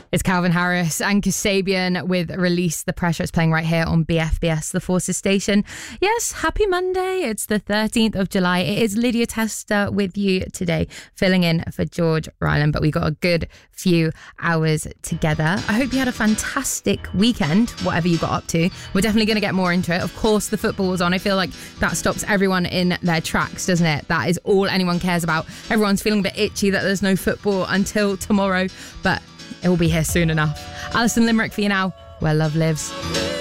It's Calvin Harris and Kasabian with Release the Pressure. It's playing right here on BFBS, the Forces station. Yes, happy Monday. It's the 13th of July. It is Lydia Tester with you today, filling in for George Ryland, but we got a good few hours together. I hope you had a fantastic weekend, whatever you got up to. We're definitely going to get more into it. Of course, the football was on. I feel like that stops everyone in their tracks, doesn't it? That is all anyone cares about. Everyone's feeling a bit itchy that there's no football until tomorrow, but it will be here soon enough. Alison Limerick for you now, Where Love Lives.